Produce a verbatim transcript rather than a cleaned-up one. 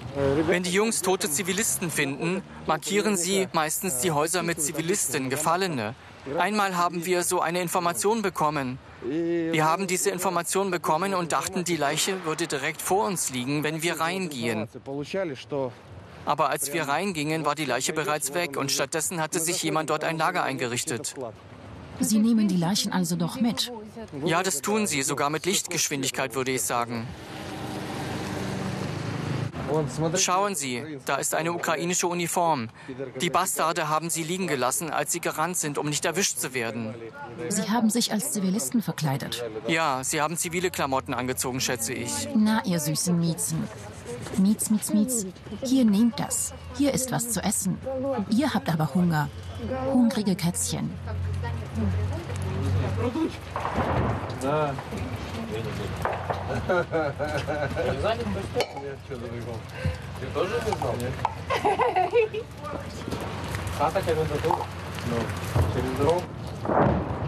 Wenn die Jungs tote Zivilisten finden, markieren sie meistens die Häuser mit Zivilisten, Gefallene. Einmal haben wir so eine Information bekommen. Wir haben diese Information bekommen und dachten, die Leiche würde direkt vor uns liegen, wenn wir reingehen. Aber als wir reingingen, war die Leiche bereits weg und stattdessen hatte sich jemand dort ein Lager eingerichtet. Sie nehmen die Leichen also doch mit? Ja, das tun sie, sogar mit Lichtgeschwindigkeit, würde ich sagen. Schauen Sie, da ist eine ukrainische Uniform. Die Bastarde haben sie liegen gelassen, als sie gerannt sind, um nicht erwischt zu werden. Sie haben sich als Zivilisten verkleidet? Ja, sie haben zivile Klamotten angezogen, schätze ich. Na, ihr süßen Miezen. Miez, Miez, Miez, hier nehmt das. Hier ist was zu essen. Ihr habt aber Hunger. Hungrige Kätzchen. Хата, как он